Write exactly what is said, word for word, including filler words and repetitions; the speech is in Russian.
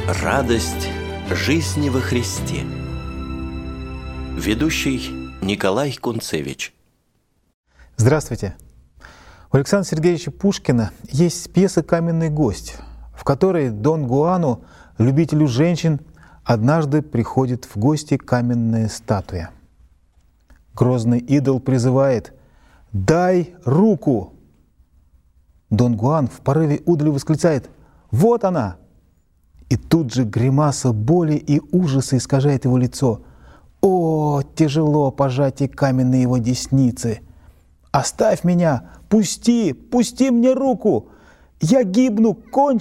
Радость жизни во Христе. Ведущий Николай Кунцевич. Здравствуйте. У Александра Сергеевича Пушкина есть пьеса «Каменный гость», в которой Дон Гуану, любителю женщин, однажды приходит в гости каменная статуя. Грозный идол призывает: «Дай руку!» Дон Гуан в порыве удали восклицает: «Вот она!» И тут же гримаса боли и ужаса искажает его лицо. О, тяжело пожатие каменной его десницы! «Оставь меня! Пусти! Пусти мне руку! Я гибну! Кончи!»